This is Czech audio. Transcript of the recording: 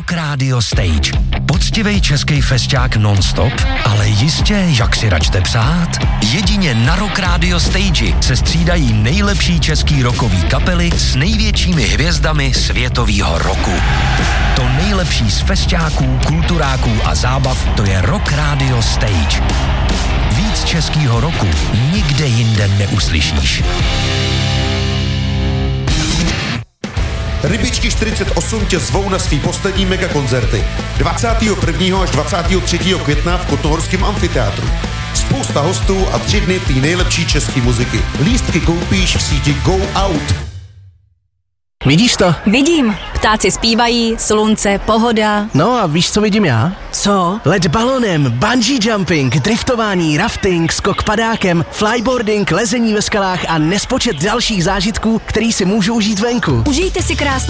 Rock Radio Stage. Poctivej český festiák non-stop, ale jistě, jak si račte přát. Jedině na Rock Radio Stage se střídají nejlepší český rockový kapely s největšími hvězdami světového roku. To nejlepší z festiáků, kulturáků a zábav, to je Rock Radio Stage. Víc českýho roku nikde jinde neuslyšíš. Rybičky 48 tě zvou na svý poslední megakoncerty 21. až 23. května v Kotnohorském amfiteátru. Spousta hostů a 3 dny té nejlepší české muziky. Lístky koupíš v síti Go Out. Vidíš to? Vidím. Ptáci zpívají, slunce, pohoda. No a víš, co vidím já? Co? Let balonem, bungee jumping, driftování, rafting, skok padákem, flyboarding, lezení ve skalách a nespočet dalších zážitků, který si můžou užít venku. Užijte si krásný